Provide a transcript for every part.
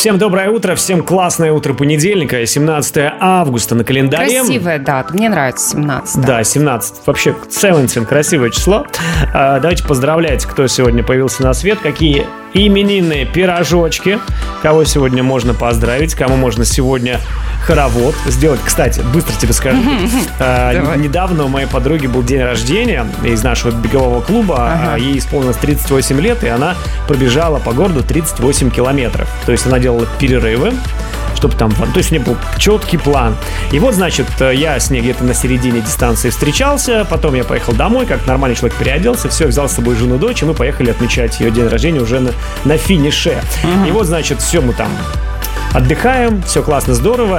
Всем доброе утро, всем классное утро понедельника, 17 августа на календаре. Красивая дата, мне нравится 17. Да, 17. Вообще, 17, красивое число. Давайте поздравлять, кто сегодня появился на свет, какие именинные пирожочки, кого сегодня можно поздравить, кому можно сегодня хоровод сделать. Кстати, быстро тебе скажу. Недавно у моей подруги был день рождения из нашего бегового клуба. Ей исполнилось 38 лет, и она пробежала по городу 38 километров. То есть она делала перерывы, чтобы там, то есть у нее был четкий план. И вот, значит, я с ней где-то на середине дистанции встречался, потом я поехал домой, как нормальный человек переоделся, все, взял с собой жену, дочь, и мы поехали отмечать ее день рождения уже на финише. И вот, значит, все, мы там отдыхаем, все классно, здорово,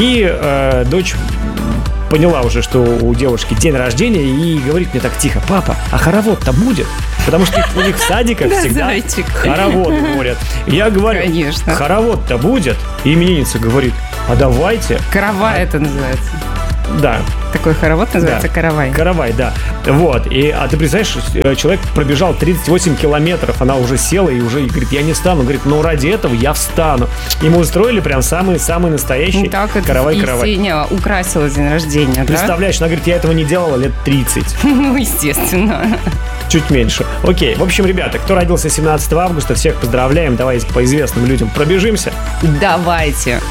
и дочь поняла уже, что у девушки день рождения, и говорит мне так тихо: папа, а хоровод-то будет? Потому что у них в садиках всегда хоровод говорят. Я говорю: конечно, хоровод-то будет? И именинница говорит: а давайте. Каравай это называется. Да. Такой хоровод называется, да. Каравай. Каравай, да. Вот. А ты представляешь, человек пробежал 38 километров, она уже села и уже говорит: я не встану. Говорит: ну ради этого я встану. Ему устроили прям самый настоящий каравай. И Сеня украсила день рождения. Представляешь, да? Она говорит: я этого не делала лет 30. Ну, естественно. Чуть меньше. Окей. В общем, ребята, кто родился 17 августа, всех поздравляем. Давайте по известным людям пробежимся. Давайте.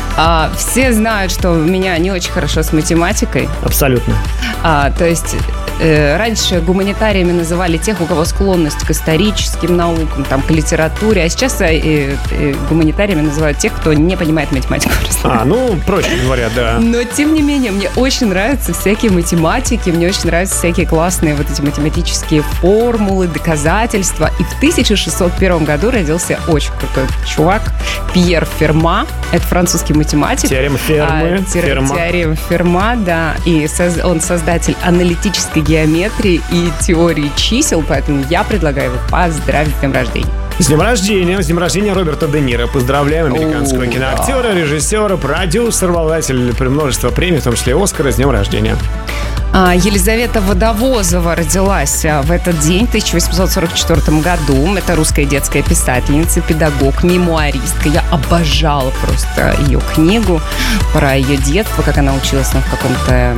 Все знают, что у меня не очень хорошо с математикой. Абсолютно. То есть раньше гуманитариями называли тех, у кого склонность к историческим наукам, там, к литературе, а сейчас гуманитариями называют тех, кто не понимает математику. Ну, проще говоря, да. Но, тем не менее, мне очень нравятся всякие математики, мне очень нравятся всякие классные вот эти математические формулы, доказательства. И в 1601 году родился очень крутой чувак Пьер Ферма. Это французский математик. Теорема Фермы. Теорема Ферма, да. И он создатель аналитической геометрии и теории чисел, поэтому я предлагаю его поздравить с днем рождения. С днем рождения Роберта Де Ниро. Поздравляем американского киноактера, режиссера, продюсера, обладателя множества премий, в том числе Оскара. С днем рождения. Елизавета Водовозова родилась в этот день, в 1844 году. Это русская детская писательница, педагог, мемуаристка. Я обожала просто ее книгу про ее детство, как она училась в каком-то...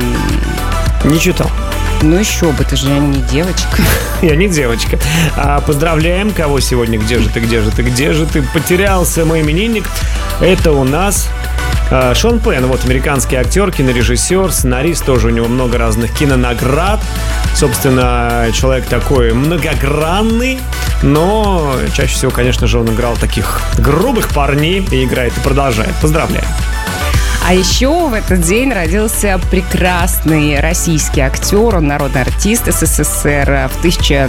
Не читал. Ну еще бы, ты же не девочка. Я не девочка. Поздравляем, кого сегодня? Где же ты? Потерялся мой именинник. Это у нас Шон Пенн, вот американский актер, кинорежиссер, сценарист, тоже у него много разных кинонаград. Собственно, человек такой многогранный, но чаще всего, конечно же, он играл таких грубых парней и играет и продолжает. Поздравляем. А еще в этот день родился прекрасный российский актер, он народный артист СССР. В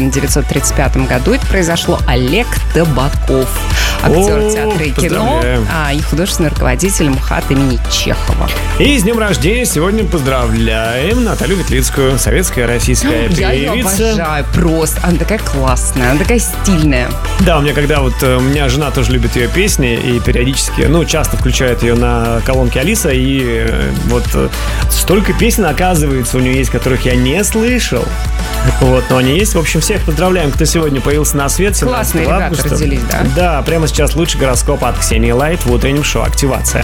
1935 году это произошло. Олег Табаков, актер театра и кино, и художественный руководитель МХАТ имени Чехова. И с днем рождения сегодня поздравляем Наталью Ветлицкую, советская российская певица. Я ее обожаю просто, она такая классная, она такая стильная. Да, у меня жена тоже любит ее песни и периодически, часто включает ее на колонке Алиса. И вот столько песен, оказывается, у нее есть, которых я не слышал. Вот, но они есть. В общем, всех поздравляем, кто сегодня появился на свет. Классные ребята родились, да? Да, прямо сейчас лучший гороскоп от Ксении Лайт в утреннем шоу «Активация».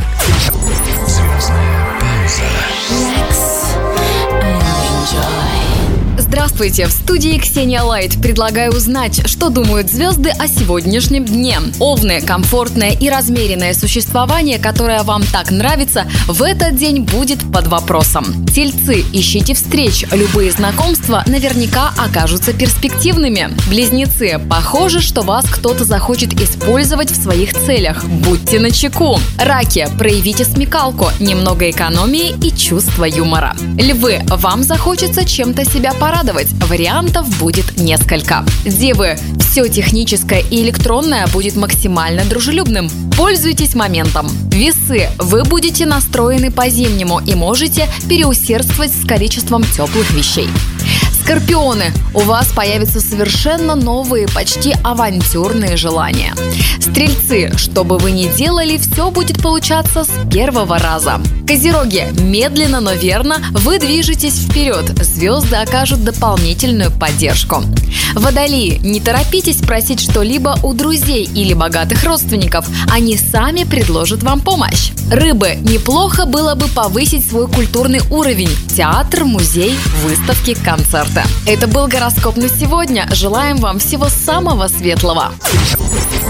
Звездная пауза. Здравствуйте, в студии Ксения Лайт. Предлагаю узнать, что думают звезды о сегодняшнем дне. Овны, комфортное и размеренное существование, которое вам так нравится, в этот день будет под вопросом. Тельцы, ищите встреч. Любые знакомства наверняка окажутся перспективными. Близнецы, похоже, что вас кто-то захочет использовать в своих целях. Будьте начеку. Раки, проявите смекалку, немного экономии и чувство юмора. Львы, вам захочется чем-то себя порадовать. Вариантов будет несколько. Девы, все техническое и электронное будет максимально дружелюбным. Пользуйтесь моментом. Весы, вы будете настроены по-зимнему и можете переусердствовать с количеством теплых вещей. Скорпионы, у вас появятся совершенно новые, почти авантюрные желания. Стрельцы, что бы вы ни делали, все будет получаться с первого раза. Козероги, медленно, но верно, вы движетесь вперед, звезды окажут дополнительную поддержку. Водолеи, не торопитесь просить что-либо у друзей или богатых родственников, они сами предложат вам помощь. Рыбы, неплохо было бы повысить свой культурный уровень. Театр, музей, выставки, концерты. Это был гороскоп на сегодня. Желаем вам всего самого светлого.